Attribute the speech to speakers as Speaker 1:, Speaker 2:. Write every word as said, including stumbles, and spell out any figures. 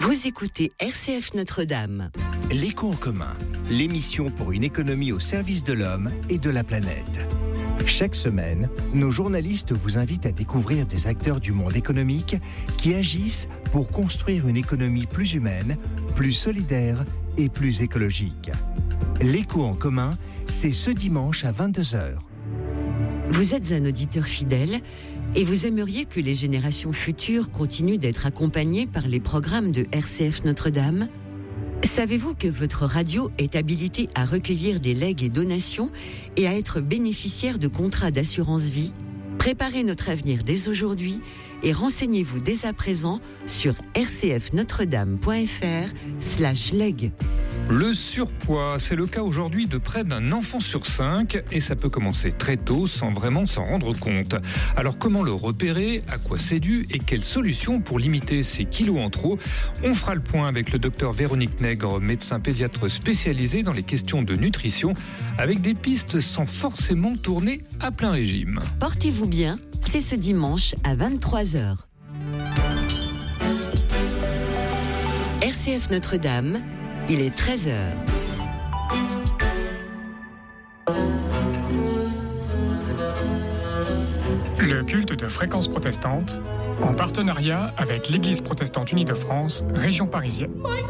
Speaker 1: Vous écoutez R C F Notre-Dame.
Speaker 2: L'écho en commun, l'émission pour une économie au service de l'homme et de la planète. Chaque semaine, nos journalistes vous invitent à découvrir des acteurs du monde économique qui agissent pour construire une économie plus humaine, plus solidaire et plus écologique. L'écho en commun, c'est ce dimanche à vingt-deux heures.
Speaker 1: Vous êtes un auditeur fidèle et vous aimeriez que les générations futures continuent d'être accompagnées par les programmes de R C F Notre-Dame ? Savez-vous que votre radio est habilitée à recueillir des legs et donations et à être bénéficiaire de contrats d'assurance vie ? Préparez notre avenir dès aujourd'hui et renseignez-vous dès à présent sur rcfnotredame.fr slash leg.
Speaker 3: Le surpoids, c'est le cas aujourd'hui de près d'un enfant sur cinq et ça peut commencer très tôt sans vraiment s'en rendre compte. Alors comment le repérer, à quoi c'est dû et quelles solutions pour limiter ces kilos en trop ? On fera le point avec le docteur Véronique Nègre, médecin pédiatre spécialisé dans les questions de nutrition, avec des pistes sans forcément tourner à plein régime.
Speaker 1: Portez-vous bien, c'est ce dimanche à vingt-trois heures. R C F Notre-Dame, il est treize heures.
Speaker 4: Le culte de Fréquence Protestante, en partenariat avec l'Église protestante unie de France, région parisienne.